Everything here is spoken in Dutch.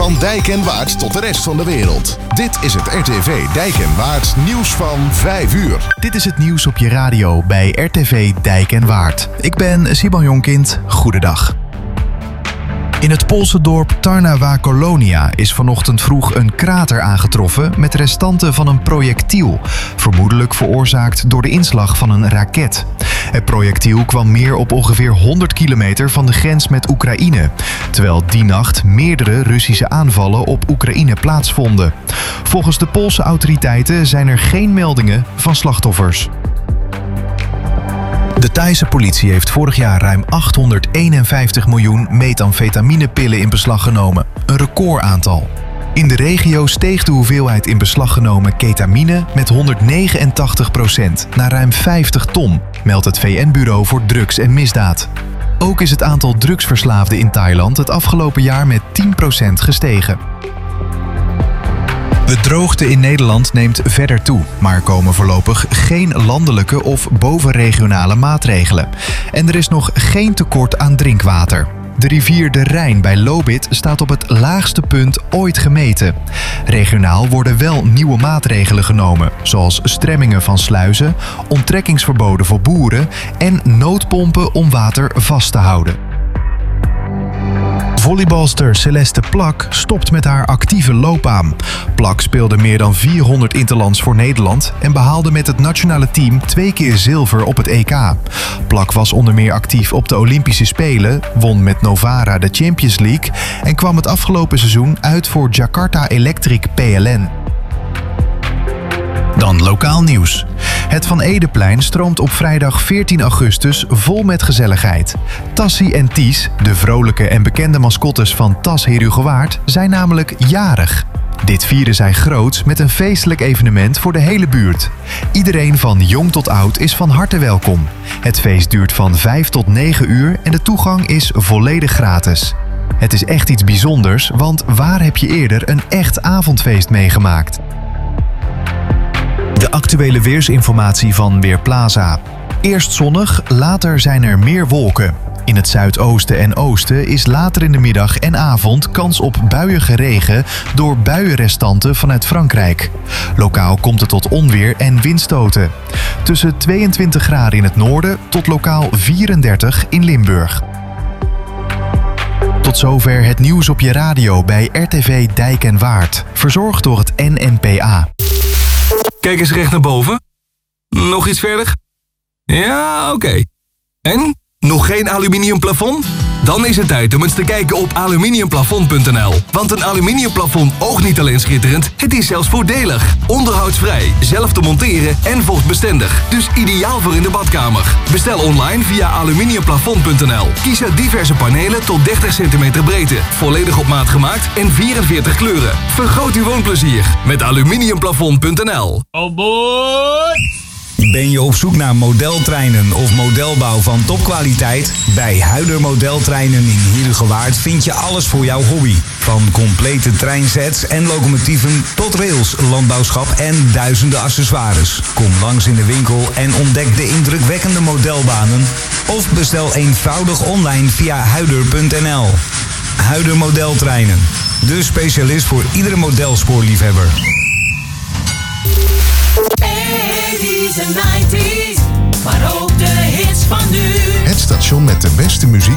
Van Dijk en Waard tot de rest van de wereld. Dit is het RTV Dijk en Waard nieuws van 5 uur. Dit is het nieuws op je radio bij RTV Dijk en Waard. Ik ben Simon Jonkind. Goedendag. In het Poolse dorp Tarnawa Kolonia is vanochtend vroeg een krater aangetroffen met restanten van een projectiel, vermoedelijk veroorzaakt door de inslag van een raket. Het projectiel kwam neer op ongeveer 100 kilometer van de grens met Oekraïne, terwijl die nacht meerdere Russische aanvallen op Oekraïne plaatsvonden. Volgens de Poolse autoriteiten zijn er geen meldingen van slachtoffers. De Thaise politie heeft vorig jaar ruim 851 miljoen methamfetaminepillen in beslag genomen. Een recordaantal. In de regio steeg de hoeveelheid in beslag genomen ketamine met 189% naar ruim 50 ton, meldt het VN-bureau voor drugs en misdaad. Ook is het aantal drugsverslaafden in Thailand het afgelopen jaar met 10% gestegen. De droogte in Nederland neemt verder toe, maar er komen voorlopig geen landelijke of bovenregionale maatregelen. En er is nog geen tekort aan drinkwater. De rivier de Rijn bij Lobith staat op het laagste punt ooit gemeten. Regionaal worden wel nieuwe maatregelen genomen, zoals stremmingen van sluizen, onttrekkingsverboden voor boeren en noodpompen om water vast te houden. Volleybalster Celeste Plak stopt met haar actieve loopbaan. Plak speelde meer dan 400 interlands voor Nederland en behaalde met het nationale team 2 keer zilver op het EK. Plak was onder meer actief op de Olympische Spelen, won met Novara de Champions League en kwam het afgelopen seizoen uit voor Jakarta Electric PLN. Dan lokaal nieuws. Het Van Edeplein stroomt op vrijdag 14 augustus vol met gezelligheid. Tassie en Ties, de vrolijke en bekende mascottes van Tas Herugewaard, zijn namelijk jarig. Dit vieren zij groots met een feestelijk evenement voor de hele buurt. Iedereen van jong tot oud is van harte welkom. Het feest duurt van 5 tot 9 uur en de toegang is volledig gratis. Het is echt iets bijzonders, want waar heb je eerder een echt avondfeest meegemaakt? De actuele weersinformatie van Weerplaza. Eerst zonnig, later zijn er meer wolken. In het zuidoosten en oosten is later in de middag en avond kans op buiige regen door buienrestanten vanuit Frankrijk. Lokaal komt het tot onweer en windstoten. Tussen 22 graden in het noorden tot lokaal 34 in Limburg. Tot zover het nieuws op je radio bij RTV Dijk en Waard. Verzorgd door het NNPA. Kijk eens recht naar boven. Nog iets verder? Ja, oké. En? Nog geen aluminium plafond? Dan is het tijd om eens te kijken op aluminiumplafond.nl. Want een aluminiumplafond oogt niet alleen schitterend, het is zelfs voordelig. Onderhoudsvrij, zelf te monteren en vochtbestendig. Dus ideaal voor in de badkamer. Bestel online via aluminiumplafond.nl. Kies uit diverse panelen tot 30 cm breedte. Volledig op maat gemaakt en 44 kleuren. Vergroot uw woonplezier met aluminiumplafond.nl. Oh boy! Ben je op zoek naar modeltreinen of modelbouw van topkwaliteit? Bij Huider Modeltreinen in Herugewaard vind je alles voor jouw hobby. Van complete treinsets en locomotieven tot rails, landbouwschap en duizenden accessoires. Kom langs in de winkel en ontdek de indrukwekkende modelbanen. Of bestel eenvoudig online via huider.nl. Huider Modeltreinen. De specialist voor iedere modelspoorliefhebber. 80s en 90s, maar ook de hits van nu. Het station met de beste muziek